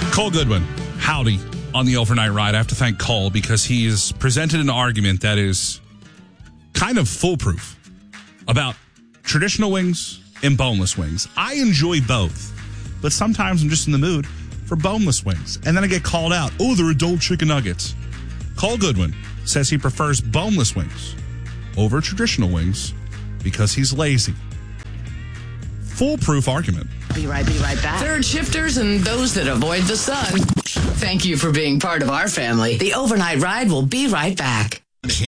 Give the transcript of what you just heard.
Cole Goodwin, howdy on the overnight ride. I have to thank Cole because he has presented an argument that is kind of foolproof about traditional wings and boneless wings. I enjoy both, but sometimes I'm just in the mood for boneless wings. And then I get called out. Oh, they're adult chicken nuggets. Cole Goodwin says he prefers boneless wings over traditional wings because he's lazy. Foolproof argument. Be right back. Third shifters and those that avoid the sun. Thank you for being part of our family. The overnight ride will be right back.